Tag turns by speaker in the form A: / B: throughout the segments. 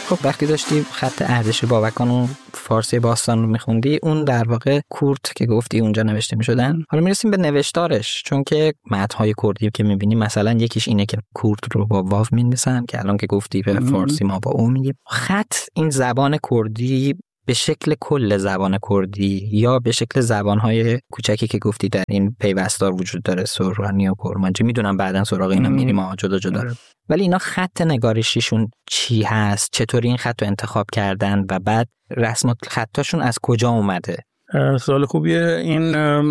A: خب وقتی داشتی خط اردشیر بابکان و فارسی باستان رو میخوندی، اون در واقع کورد که گفتی اونجا نوشته میشدن. حالا میرسیم به نوشتارش، چون که متن‌های کردی که میبینیم مثلا یکیش اینه که کورد رو با واو می‌نویسن که الان که گفتی به فارسی ما با او میگیم. خط این زبان کردی به شکل کل زبان کردی یا به شکل زبان‌های کوچکی که گفتی در این پیوستار وجود داره، سورانی و کرمانچی، میدونم بعداً سراغ اینا میریم جدا جدا، ولی اینا خط نگارشیشون چی هست؟ چطوری این خط رو انتخاب کردن و بعد رسم خطاشون از کجا اومده؟
B: سوال خوبیه. این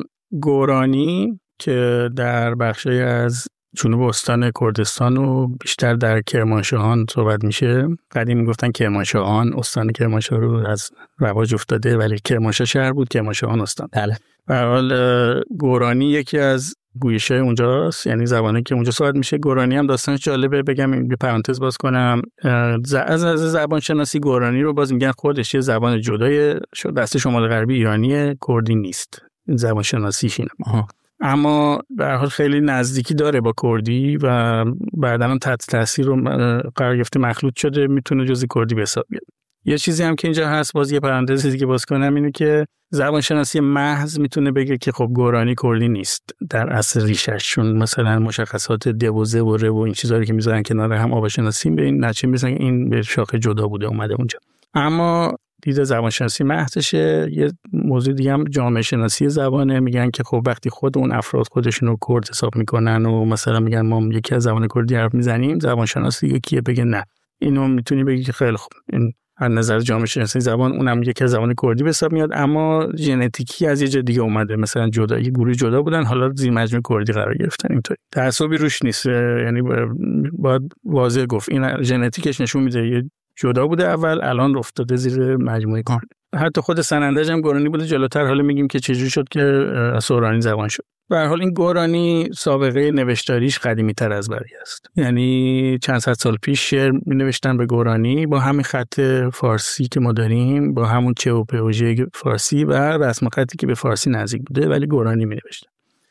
B: گورانی که در بخشی از جنوب استان کردستان و بیشتر در کرمانشاهان صحبت میشه. قدیم میگفتن کرمانشاهان، استان کرمانشاه رو از رواج افتاده، ولی کرمانشاه شهر بود، کرمانشاهان استان.
A: بله.
B: به هر حال گورانی یکی از گویشای اونجاست، یعنی زبانی که اونجا صحبت میشه. گورانی هم داستانش جالبه، بگم این پرانتز باز کنم، از زبان شناسی گورانی رو باز میگن خودش یه زبان جدای دست شمال غربی ایرانی کردی نیست، این زبان شناسیش اینه. اما به هر حال خیلی نزدیکی داره با کردی و بعداً هم تحت تاثیر رو قرار گرفته، مخلوط شده، میتونه جزء کردی به حساب بیاد. یه چیزی هم که اینجا هست، باز یه پرانتز دیگه باز کنم، اینه که زبان شناسی محض میتونه بگه که خب گورانی کردی نیست در اصل ریشش، چون مثلا مشخصات دوزه و ره و این چیزا رو که میذارن کنار هم آوا شناسی به این نتیجه میرسن این به شاخه جدا بوده اومده اونجا. اما دید زبان شناسی محضشه. یه موضوع دیگه هم جامعه شناسی زبانه، میگن که خب وقتی خود اون افراد خودشون رو کرد حساب میکنن و مثلا میگن ما یکی از زبان کردی حرف میزنیم، زبان شناس دیگه کیه بگه نه، اینو میتونی بگی که خیلی خوب این از نظر جامعه شناسی زبان اونم یکی از زبان کردی به حساب میاد، اما ژنتیکی از یه جای دیگه اومده، مثلا جدا یه گروه جدا بودن حالا زیر مجموعه کردی قرار گرفتن. اینطوری تعصبی روش نیست، یعنی باید واضح گفت این ژنتیکش نشون میده یه جدا بوده اول، الان افتاده زیر مجموعه کردی. حتی خود سنندج هم گورانی بوده جلوتر، حالا میگیم که چجوری شد که سورانی زبان شد. به هر حال این گورانی سابقه نوشتاریش قدیمی تر از بقیه است، یعنی چند صد سال پیش شعر می نوشتن به گورانی با همین خط فارسی که ما داریم، با همون چه و په و ژ فارسی و رسم خطی که به فارسی نزدیک بوده، ولی گورانی می نوشتن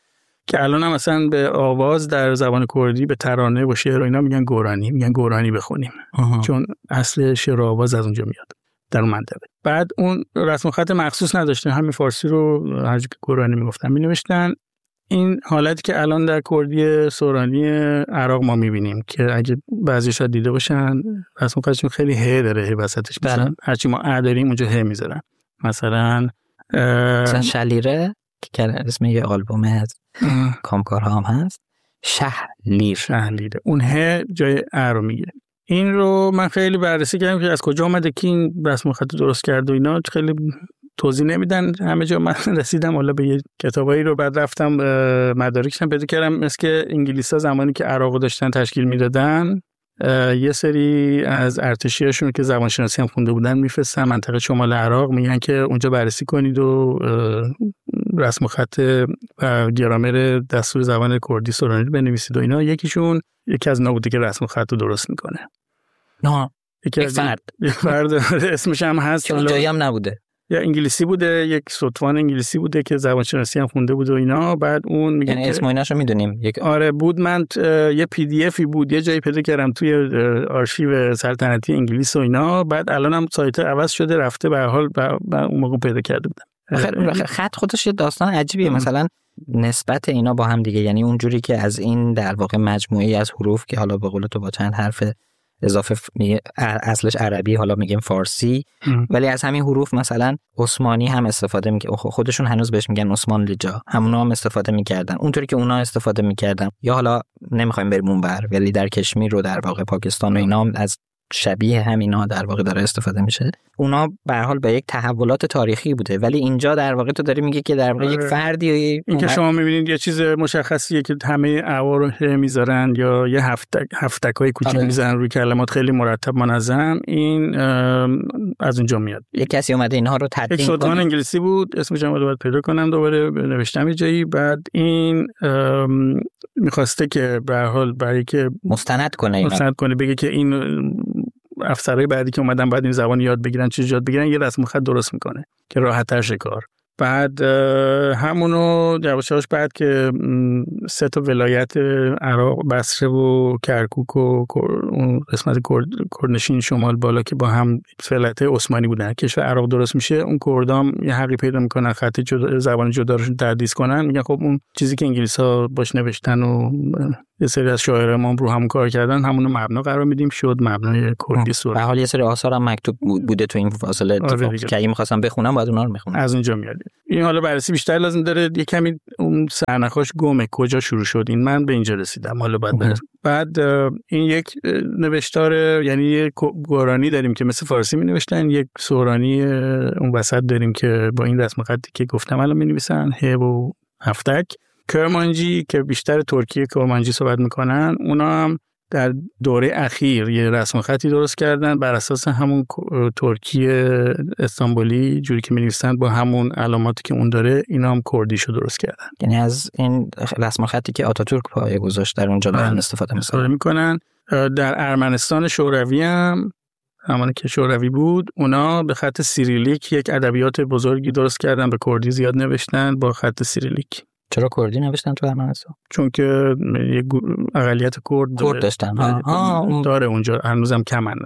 B: که الان هم مثلا به آواز در زبان کردی به ترانه و شعر و اینا میگن گورانی، میگن گورانی بخونیم چون اصل شعر و آواز از اونجا میاد در اون منطقه. بعد اون رسم خط مخصوص نداشتن، همین فارسی رو هر جا که گورانی میگفتن مینوشتن. این حالتی که الان در کردی سورانی عراق ما میبینیم که اگه بعضی‌ها دیده باشن رسم خطشون خیلی ه داره، ه وسطش میذارن، هرچی ما ا داریم اونجا ه میذارن. مثلا
A: شلیره که اسم یه آلبوم از کامکارها هم هست، شهلیره،
B: اون ه جای ا رو میگیره. این رو من خیلی بررسی کردم که از کجا اومده که این رسم خط درست کرد و اینا، خیلی توضیح نمیدن همه جا. من رسیدم حالا به یه کتابایی رو، بعد رفتم مدارکش هم پیدا کردم، مثل که انگلیس‌ها زمانی که عراق داشتن تشکیل میدادن یه سری از ارتشیاشون که زبان شناسی هم خونده بودن میفرستن منطقه شمال عراق، میگن که اونجا بررسی کنید و رسم خط و گرامر دستور زبان کردی سورانی بنویسید و اینا. یکی از اینا بوده که رسم خط رو درست میکنه.
A: نه
B: یک فرد اسمش هم هست،
A: چون جایی هم نبوده،
B: یا انگلیسی بوده، یک ستوان انگلیسی بوده که زبان شناسی هم خونده بود و اینا. بعد اون میگه
A: یعنی اسم ایناشو میدونیم.
B: آره بود، من یه پی دی افی بود یه جایی پیدا کردم توی آرشیو سلطنتی انگلیس و اینا. بعد الان هم سایت عوض شده رفته، به هر حال اون موقع پیدا کرده بودم.
A: خط خودش یه داستان عجیبیه، مثلا نسبت اینا با هم دیگه، یعنی اونجوری که از این در واقع مجموعه از حروف که حالا به قول تو با چند حرف اضافه اصلش عربی، حالا میگیم فارسی، ولی از همین حروف مثلا عثمانی هم استفاده میکنه، خودشون هنوز بهش میگن عثمان لجا، همونا هم استفاده میکردن اونطوری که اونا استفاده میکردن. یا حالا نمیخوایم بریم اونور، ولی در کشمیر رو در واقع پاکستان و اینا هم از شبیه همینا در واقع داره استفاده میشه. اونا به هر حال به یک تحولات تاریخی بوده، ولی اینجا در واقع تو داری میگه که در واقع یک فردی
B: این که شما میبینید یه چیز مشخصیه که همه اعوار رو میذارن یا یه هفتکای کوچیک میذارن روی کلمات خیلی مرتب منظم، این از اونجا میاد.
A: یک کسی اومده اینها رو تدوین
B: کنه. یک سلطان انگلیسی بود، اسمش هم باید پیدا کنم دوباره نوشتم یه جایی. بعد این میخواسته که به هر حال برای که
A: مستند کنه
B: بگه که این افسرهای بعدی که اومدن بعد این زبان یاد بگیرن، چیز یاد بگیرن، یه رسم خط درست میکنه که راحت‌تر شه کار. بعد همونو یواش یواش بعد که 3 ولایت عراق، بصره و کرکوک و اون قسمت کردنشین شمال بالا که با هم ولایت عثمانی بودن، کشور عراق درست میشه، اون کردام یه حقی پیدا میکنن خط زبان جدا رو تدریس کنن. میگن خب اون چیزی که انگلیس‌ها باش نوشتن و یه سری از شاعران رو هم کار کردن، همونو مبنا قرار میدیم، شد مبنای کردی سوره.
A: به حال یه سری آثار هم مکتوب بوده تو این فاصله که اگه می‌خواستم بخونم باید اونا رو می‌خونم.
B: از اونجا میاد. این حالا بررسی بیشتر لازم داره، یه کمی اون سرنخاش گمه کجا شروع شد. این من به اینجا رسیدم، حالا بعد این یک نوشتار، یعنی یک گورانی داریم که مثل فارسی می‌نوشتن، یک سورانی اون وسط داریم که با این رسم خطی که گفتم الان می‌نویسن، ه و هفتک. کرمانجی که بیشتر ترکیه کرمانجی صحبت میکنن، اونا هم در دوره اخیر یه رسم خطی درست کردن بر اساس همون ترکیه استانبولی جوری که می‌نویسن، با همون علاماتی که اون داره، اینا هم کردیشو درست کردن.
A: یعنی از این رسم خطی که آتاتورک پایه گذاشت در اونجا دارن استفاده
B: میکنن. در ارمنستان شوروی هم همانی که شوروی بود، اونا به خط سیریلیک یک ادبیات بزرگی درست کردن، به کردی زیاد نوشتن با خط سیریلیک.
A: چرا کردی نوشتن تو ارمنستان؟
B: چون که یک اقلیت کرد
A: داشتن.
B: داره اونجا، هنوزم کمن.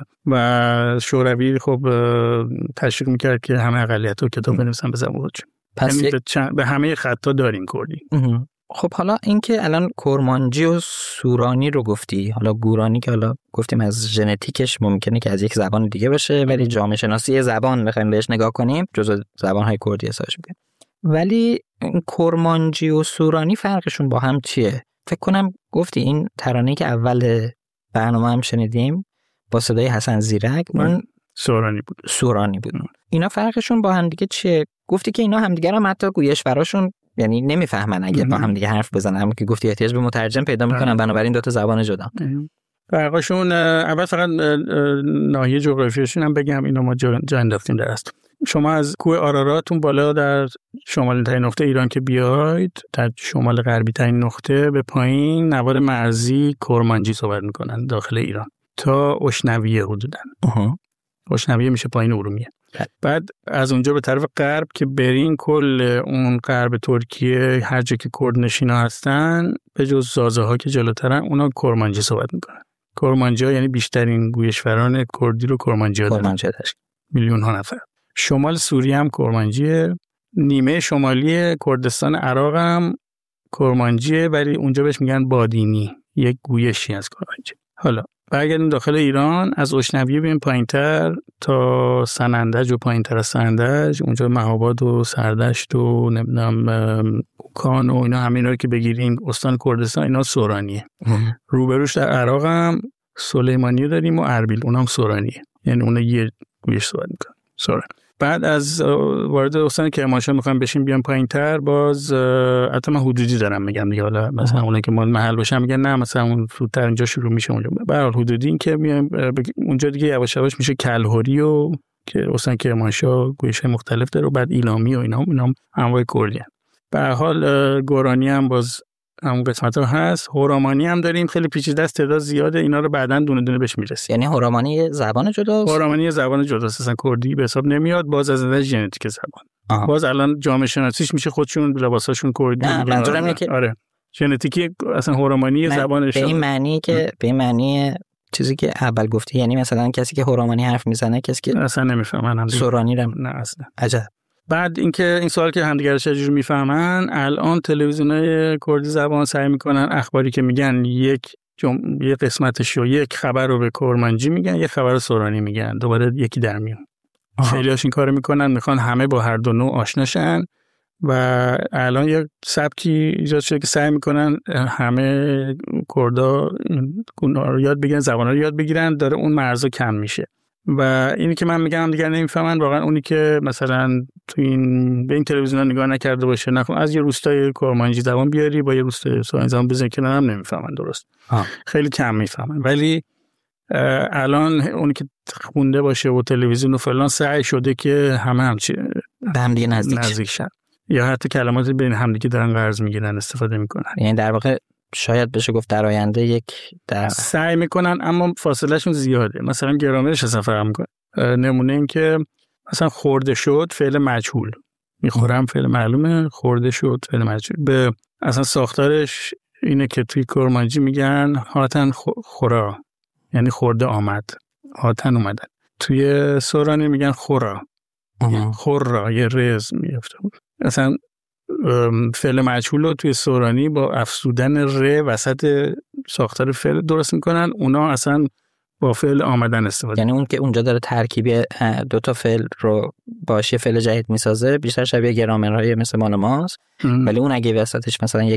B: و شوروی خب تشویق میکرد که همه اقلیت‌ها کتاب بنویسن به زبان خودشون. پس به همه خطا داریم کردی.
A: خب حالا اینکه الان کرمانجی و سورانی رو گفتی، حالا گورانی که حالا گفتیم از ژنتیکش ممکنه که از یک زبان دیگه باشه، ولی جامعه شناسی زبان بخوایم بهش نگاه کنیم جزو زبان‌های کردی حسابش میشه. ولی کرمانجی و سورانی فرقشون با هم چیه؟ فکر کنم گفتی این ترانه‌ای که اول برنامه هم شنیدیم با صدای حسن زیرک اون سورانی بود. اینا فرقشون با هم دیگه چیه؟ گفتی که اینا همدیگه رو حتی گویشوراشون یعنی نمیفهمن اگه با هم دیگه حرف بزنن، اما که گفتی احتیاج به مترجم پیدا میکنن، بنابراین دو تا زبان جدا.
B: فرقشون اول فقط ناحیه جغرافیایشون هم بگم، اینا ما جا انداختیم در است. شما از کوه آراراتون بالا در شمالی ترین نقطه ایران که بیاید، در شمال غربی ترین نقطه به پایین نوار مرزی کرمانجی صحبت میکنن داخل ایران تا اشنویه حدوداً. اشنویه میشه پایین ارومیه. بعد از اونجا به طرف غرب که برین، کل اون غرب ترکیه هر جا که کرد نشینا هستن به جز زازه ها که جلوترن، اونا کرمانجی صحبت میکنن. کرمانجی ها یعنی بیشترین گویشوران کردی رو کرمانجی ها دارن، میلیون ها نفر. شمال سوریه هم کرمانجیه، نیمه شمالی کردستان عراق هم کرمانجیه، ولی اونجا بهش میگن بادینی، یک گویشی از کرمانجی. حالا برگردیم داخل ایران، از اشنویه بریم پایینتر تا سنندج و پایینتر از سنندج، اونجا مهاباد و سردشت و نمیدونم اوکان و اینا، همه اینا رو که بگیریم استان کردستان، اینا سورانیه. روبروش در عراق هم سلیمانیه داریم و اربیل، اونام سورانیه، یعنی اونا یه گویش صحبت میکنن، سوران. بعد از وارد استان کرمانشاه میخوام بشیم بیام پایینتر، باز حتی من حدودی دارم میگم دیگه، حالا مثلا اونایی که مال محل باشن میگن نه مثلا اون زودتر اینجا شروع میشه اونجا، برای حدودی این که میایم اونجا دیگه یواش یواش میشه کلهوری و که استان کرمانشاه گویش‌های مختلف داره، و بعد ایلامی و اینا انواع کردی. به هر حال گورانی هم باز همون قسمت‌ها هست. هورامانی هم داریم، خیلی پیچیده است، تعداد زیاده، اینا رو بعداً دونه دونه بهش میرسیم.
A: یعنی هورامانی زبان جداست؟
B: هورامانی زبان جداست، اصلا کردی به حساب نمیاد، باز از نظر ژنتیک زبان. باز الان جامعه شناسیش میشه خودشون لباساشون کردی.
A: منظورم اینه که
B: آره ژنتیکی اصلا هورامانی زبانش
A: به این معنی که به این معنی چیزی که اول گفتی، یعنی مثلا کسی که هورامانی حرف میزنه کسی که
B: اصلا نمیفهمن،
A: سورانی رو
B: نه اصلا.
A: عجب.
B: بعد اینکه این سوال که همدیگه رو چجوری میفهمن، الان تلویزیونای کردی زبان سعی میکنن اخباری که میگن یک قسمتش رو، یک خبر رو به کرمانجی میگن، یک خبر رو سورانی میگن، دوباره یکی در میون. خیلی‌هاش این کارو میکنن، میخوان همه با هر دو نوع آشناشن، و الان یک سبکی ایجاد شده که سعی میکنن همه کردا رو یاد بگیرن، زبانا رو یاد بگیرن، داره اون مرزا کم میشه. و اینی که من میگم دیگه نمیفهمن، واقعا اونی که مثلا تو این به این تلویزیون نگاه نکرده باشه، نکن از یه روستای کرمانجی زبان بیاری با یه روستای سورانی زبان بزنی کنار، هم نمیفهمن. درست خیلی کم میفهمن. ولی الان اونی که خونده باشه و تلویزیون و فلان سعی شده که همه همچی
A: به هم دیگه نزدیک
B: شن، یا حتی کلمات بین همدیگه دارن قرض میگیرن، استفاده میکنن.
A: یعنی در واقع شاید بشه گفت در آینده یک
B: سعی میکنن، اما فاصله شون زیاده. مثلا گرامرش اصلا فرق میکنه. نمونه این که مثلا خورده شد فعل مجهول، میخورم فعل معلومه، خورده شد فعل مجهول. به اصلا ساختارش اینه که توی کرمانجی میگن هاتن خورا، یعنی خورده آمد، هاتن اومدن. توی سورانی میگن خورا، خورا یه رز میفته. اصلا فعل مجهول رو توی سورانی با افزودن ر وسط ساختار فعل درست میکنن، اونا اصلا با فعل آمدن استفاده.
A: یعنی اون که اونجا داره ترکیبی دو تا فعل رو باشه فعل جدید میسازه، بیشتر شبیه گرامرهای مثل مال ماست، ولی اون اگه وسطش مثلا